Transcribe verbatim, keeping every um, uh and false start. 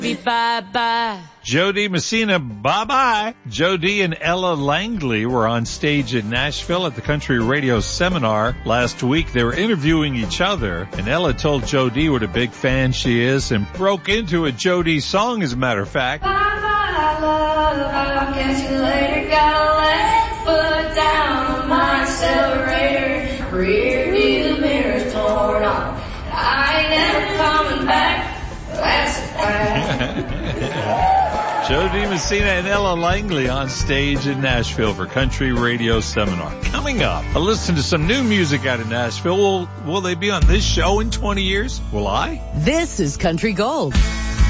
Bye-bye. Jo Dee Messina, bye-bye. Jo Dee and Ella Langley were on stage in Nashville at the Country Radio Seminar last week. They were interviewing each other, and Ella told Jo Dee what a big fan she is and broke into a Jo Dee song, as a matter of fact. Bye-bye, love, I'll catch you later. Got a left foot down on my accelerator. Rear view mirror's torn off. I ain't never coming back. That's a fact. Jo Dee Messina and Ella Langley on stage in Nashville for Country Radio Seminar. Coming up, I'll listen to some new music out of Nashville. Will, will they be on this show in twenty years? Will I? This is Country Gold.